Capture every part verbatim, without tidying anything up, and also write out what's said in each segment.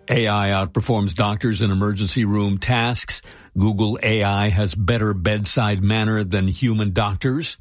A I outperforms doctors in emergency room tasks. Google A I has better bedside manner than human doctors.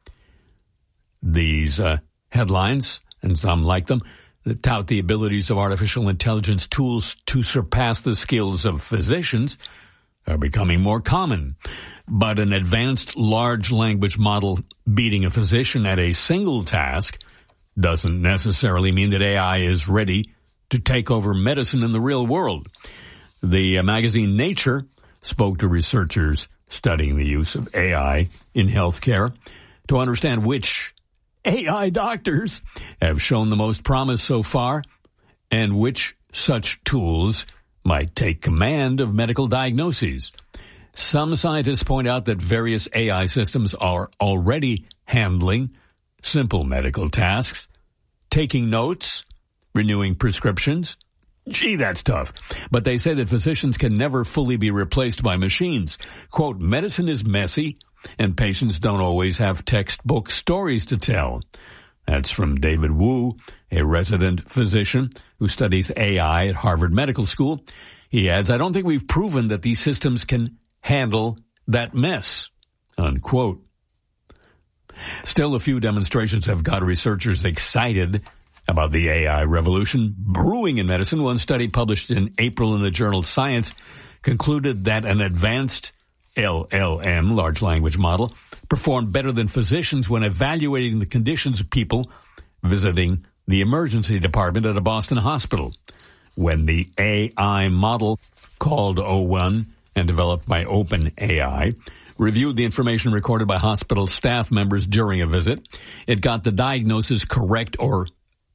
These uh, headlines, and some like them, that tout the abilities of artificial intelligence tools to surpass the skills of physicians are becoming more common. But an advanced large language model beating a physician at a single task doesn't necessarily mean that A I is ready to take over medicine in the real world. The uh, magazine Nature spoke to researchers studying the use of A I in healthcare to understand which A I doctors have shown the most promise so far and which such tools might take command of medical diagnoses. Some scientists point out that various A I systems are already handling simple medical tasks, taking notes, renewing prescriptions. Gee, that's tough. But they say that physicians can never fully be replaced by machines. Quote, medicine is messy, and patients don't always have textbook stories to tell. That's from David Wu, a resident physician who studies A I at Harvard Medical School. He adds, I don't think we've proven that these systems can handle that mess, unquote. Still, a few demonstrations have got researchers excited about the A I revolution brewing in medicine. One study published in April in the journal Science concluded that an advanced L L M, large language model, performed better than physicians when evaluating the conditions of people visiting the emergency department at a Boston hospital. When the A I model, called O one and developed by OpenAI, reviewed the information recorded by hospital staff members during a visit, it got the diagnosis correct or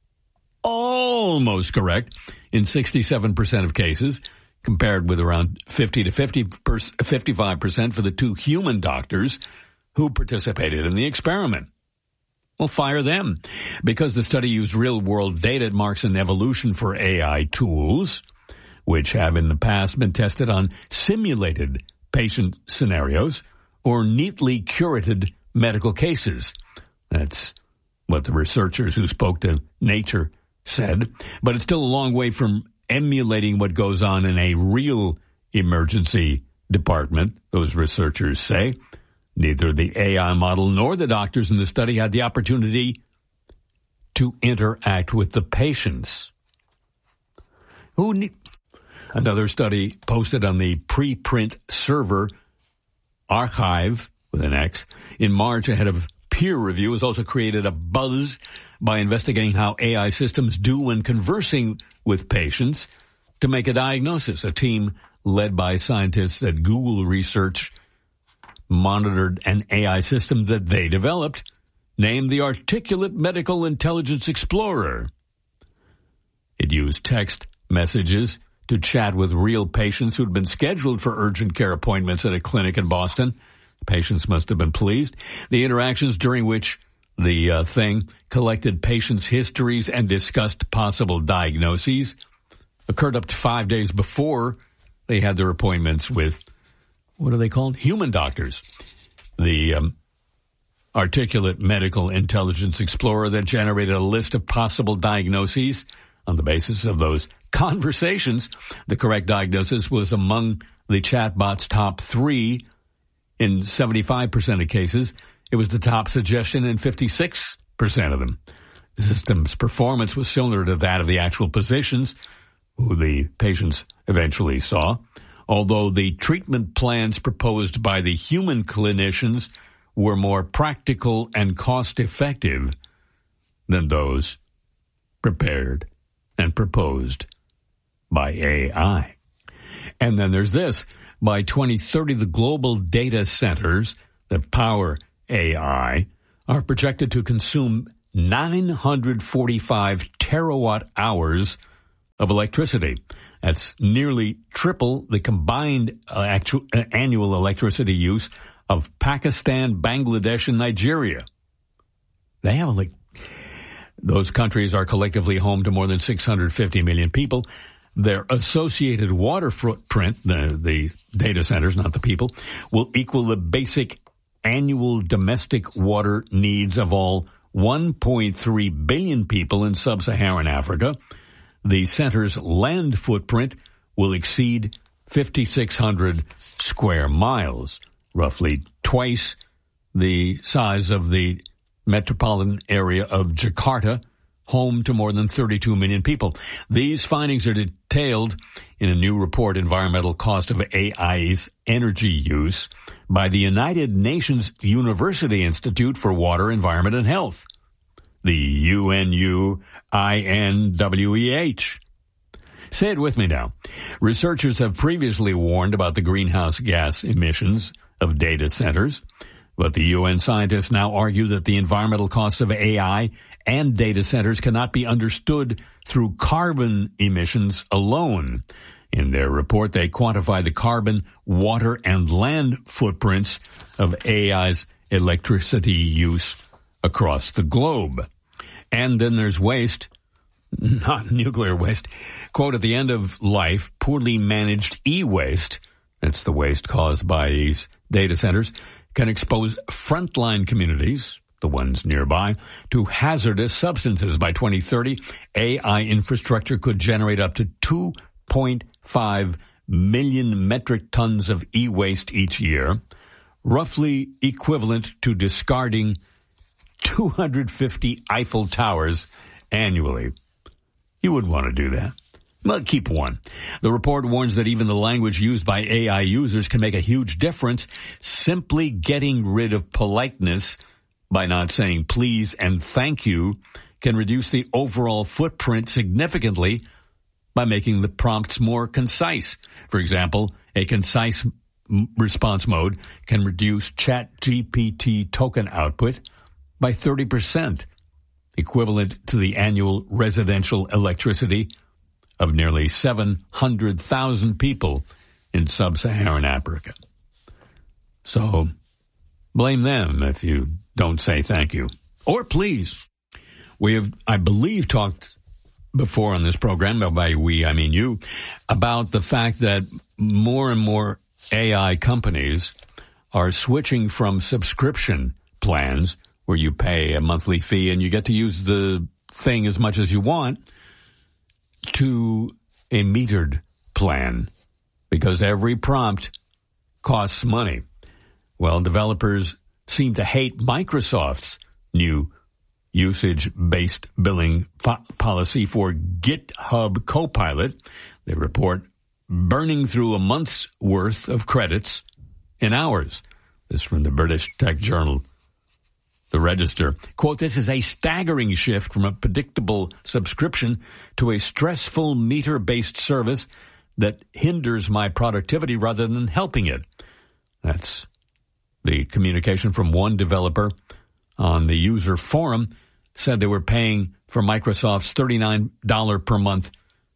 almost correct in sixty-seven percent of cases, compared with around fifty to fifty-five percent for the two human doctors who participated in the experiment. Well, fire them. Because the study used real-world data, it marks an evolution for A I tools, which have in the past been tested on simulated patient scenarios or neatly curated medical cases. That's what the researchers who spoke to Nature said. But it's still a long way from emulating what goes on in a real emergency department, those researchers say. Neither the A I model nor the doctors in the study had the opportunity to interact with the patients. Who need... Another study posted on the preprint server Archive, with an X, in March ahead of peer review has also created a buzz by investigating how A I systems do when conversing with patients to make a diagnosis. A team led by scientists at Google Research monitored an A I system that they developed, named the Articulate Medical Intelligence Explorer. It used text messages to chat with real patients who'd been scheduled for urgent care appointments at a clinic in Boston. Patients must have been pleased. The interactions during which the uh, thing collected patients' histories and discussed possible diagnoses occurred up to five days before they had their appointments with, what are they called? Human doctors. The um, Articulate Medical Intelligence Explorer that generated a list of possible diagnoses. On the basis of those conversations, the correct diagnosis was among the chatbot's top three in seventy-five percent of cases. It was the top suggestion in fifty-six percent of them. The system's performance was similar to that of the actual physicians who the patients eventually saw, although the treatment plans proposed by the human clinicians were more practical and cost-effective than those prepared and proposed by A I. And then there's this. By twenty thirty, the global data centers that power A I are projected to consume nine hundred forty-five terawatt hours of electricity. That's nearly triple the combined uh, actual, uh, annual electricity use of Pakistan, Bangladesh, and Nigeria. They have like those countries are collectively home to more than six hundred fifty million people. Their associated water footprint, the, the data centers, not the people, will equal the basic annual domestic water needs of all one point three billion people in sub-Saharan Africa. the center's land footprint will exceed fifty-six hundred square miles, roughly twice the size of the metropolitan area of Jakarta, home to more than thirty-two million people. These findings are detailed in a new report, Environmental Cost of A I's Energy Use, by the United Nations University Institute for Water, Environment, and Health, the U N U I N W E H. Say it with me now. Researchers have previously warned about the greenhouse gas emissions of data centers, but the U N scientists now argue that the environmental costs of A I and data centers cannot be understood through carbon emissions alone. In their report, they quantify the carbon, water, and land footprints of A I's electricity use across the globe. And then there's waste, not nuclear waste. Quote, at the end of life, poorly managed e-waste, that's the waste caused by these data centers, can expose frontline communities, the ones nearby, to hazardous substances. By twenty thirty, A I infrastructure could generate up to two point five million metric tons of e-waste each year, roughly equivalent to discarding two hundred fifty Eiffel Towers annually. You wouldn't want to do that. Well, keep one. The report warns that even the language used by A I users can make a huge difference. Simply getting rid of politeness by not saying please and thank you can reduce the overall footprint significantly by making the prompts more concise. For example, a concise response mode can reduce ChatGPT token output by thirty percent, equivalent to the annual residential electricity of nearly seven hundred thousand people in sub-Saharan Africa. So blame them if you don't say thank you. Or please. We have, I believe, talked before on this program, by we, I mean you, about the fact that more and more A I companies are switching from subscription plans where you pay a monthly fee and you get to use the thing as much as you want to a metered plan because every prompt costs money. Well, developers seem to hate Microsoft's new usage-based billing po- policy for GitHub Copilot. They report burning through a month's worth of credits in hours. This from the British tech journal, The Register. Quote, this is a staggering shift from a predictable subscription to a stressful meter-based service that hinders my productivity rather than helping it. That's the communication from one developer on the user forum. Said they were paying for Microsoft's thirty-nine dollars per month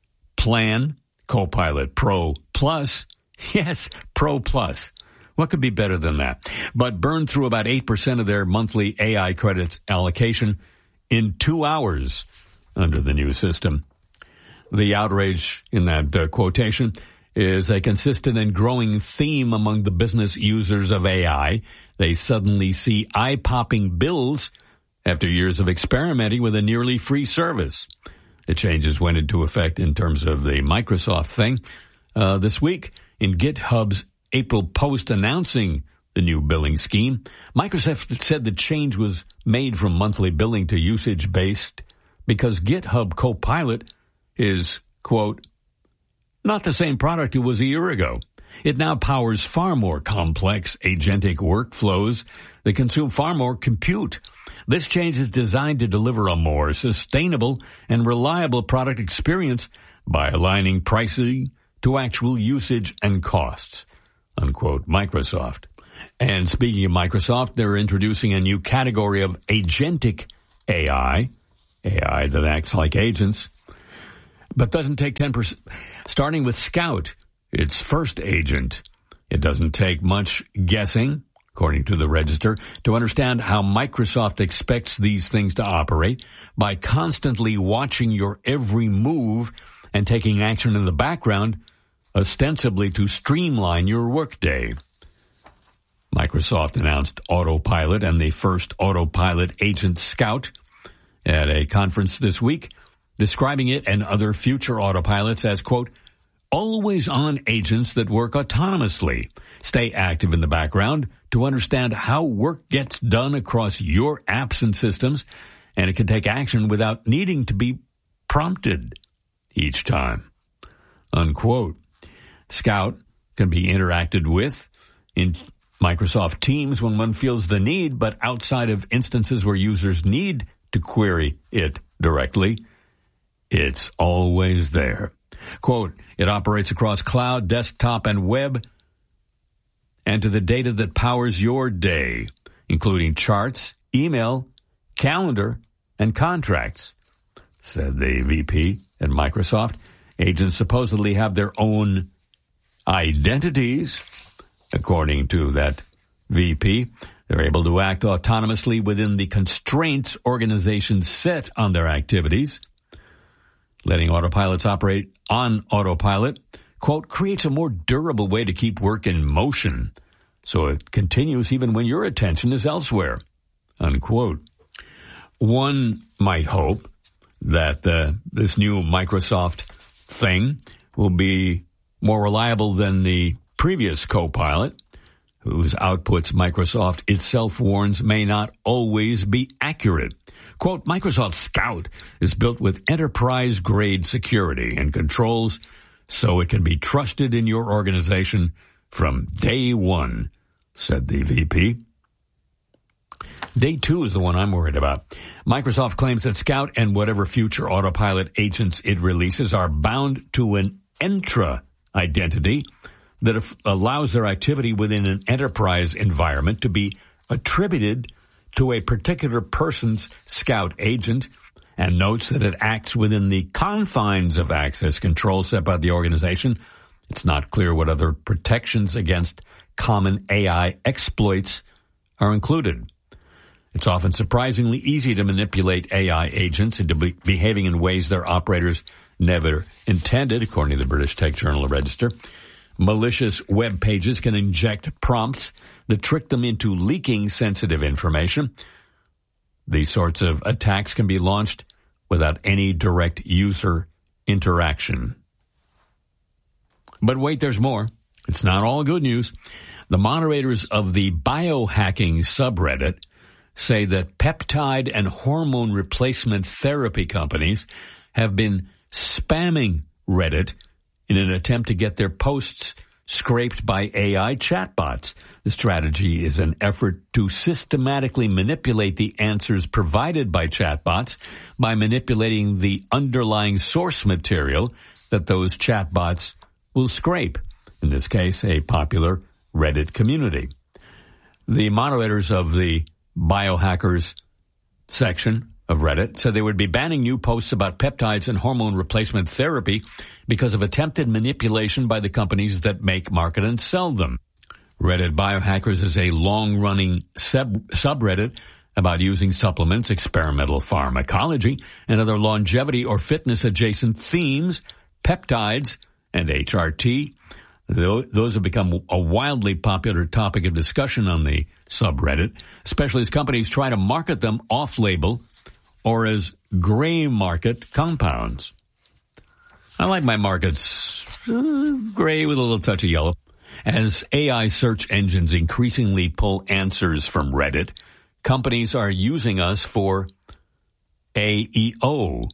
plan, Copilot Pro Plus. Yes, Pro Plus. What could be better than that? But burned through about eight percent of their monthly A I credits allocation in two hours under the new system. The outrage in that uh, quotation is a consistent and growing theme among the business users of A I. They suddenly see eye-popping bills after years of experimenting with a nearly free service. The changes went into effect in terms of the Microsoft thing uh, this week. In GitHub's April post announcing the new billing scheme, Microsoft said the change was made from monthly billing to usage-based because GitHub Copilot is, quote, not the same product it was a year ago. It now powers far more complex agentic workflows that consume far more compute. This change is designed to deliver a more sustainable and reliable product experience by aligning pricing to actual usage and costs, unquote, Microsoft. And speaking of Microsoft, they're introducing a new category of agentic A I, A I that acts like agents, but doesn't take ten percent. Starting with Scout, its first agent. It doesn't take much guessing, according to the Register, to understand how Microsoft expects these things to operate by constantly watching your every move and taking action in the background, ostensibly to streamline your workday. Microsoft announced Autopilot and the first Autopilot agent Scout at a conference this week. describing it and other future autopilots as, quote, always-on agents that work autonomously, stay active in the background to understand how work gets done across your apps and systems, and it can take action without needing to be prompted each time, unquote. Scout can be interacted with in Microsoft Teams when one feels the need, but outside of instances where users need to query it directly, it's always there. Quote, it operates across cloud, desktop, and web, and to the data that powers your day, including charts, email, calendar, and contracts, said the V P at Microsoft. Agents supposedly have their own identities. According to that V P, they're able to act autonomously within the constraints organizations set on their activities. Letting autopilots operate on autopilot, quote, creates a more durable way to keep work in motion, so it continues even when your attention is elsewhere, unquote. One might hope that uh, this new Microsoft thing will be more reliable than the previous Copilot, whose outputs Microsoft itself warns may not always be accurate. Quote, Microsoft Scout is built with enterprise-grade security and controls so it can be trusted in your organization from day one, said the V P. Day two is the one I'm worried about. Microsoft claims that Scout and whatever future autopilot agents it releases are bound to an Entra identity that f- allows their activity within an enterprise environment to be attributed to a particular person's Scout agent, and notes that it acts within the confines of access control set by the organization. It's not clear what other protections against common A I exploits are included. It's often surprisingly easy to manipulate A I agents into be- behaving in ways their operators never intended, according to the British Tech Journal Register. Malicious web pages can inject prompts that trick them into leaking sensitive information. These sorts of attacks can be launched without any direct user interaction. But wait, there's more. It's not all good news. The moderators of the biohacking subreddit say that peptide and hormone replacement therapy companies have been spamming Reddit in an attempt to get their posts scraped by A I chatbots. The strategy is an effort to systematically manipulate the answers provided by chatbots by manipulating the underlying source material that those chatbots will scrape, in this case, a popular Reddit community. The moderators of the biohackers section of Reddit said they would be banning new posts about peptides and hormone replacement therapy because of attempted manipulation by the companies that make, market, and sell them. Reddit Biohackers is a long-running sub- subreddit about using supplements, experimental pharmacology, and other longevity or fitness-adjacent themes, peptides, and H R T. Those have become a wildly popular topic of discussion on the subreddit, especially as companies try to market them off-label or as gray market compounds. I like my markets uh, gray with a little touch of yellow. As A I search engines increasingly pull answers from Reddit, companies are using us for A E O,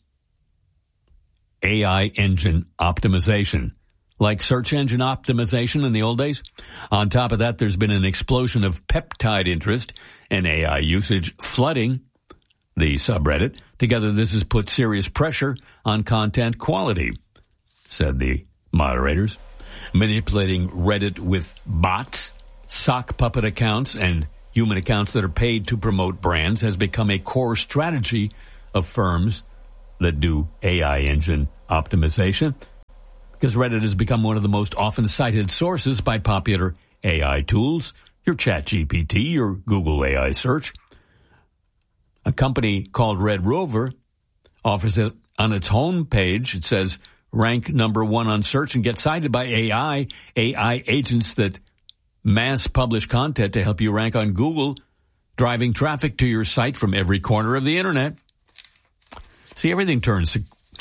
A I engine optimization. Like search engine optimization in the old days. On top of that, there's been an explosion of peptide interest and A I usage flooding the subreddit. Together, this has put serious pressure on content quality, said the moderators. Manipulating Reddit with bots, sock puppet accounts, and human accounts that are paid to promote brands has become a core strategy of firms that do A I engine optimization, because Reddit has become one of the most often cited sources by popular A I tools, your ChatGPT, your Google A I search. A company called Red Rover offers it on its homepage. It says, rank number one on search and get cited by A I, A I agents that mass publish content to help you rank on Google, driving traffic to your site from every corner of the internet. See, everything turns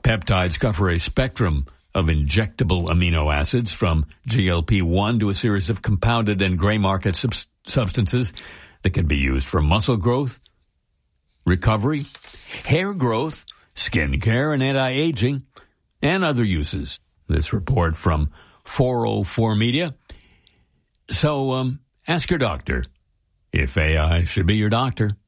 Peptides cover a spectrum of injectable amino acids from G L P one to a series of compounded and gray market sub- substances that can be used for muscle growth, recovery, hair growth, skin care, and anti-aging, and other uses. This report from four oh four Media. So, um, ask your doctor if A I should be your doctor.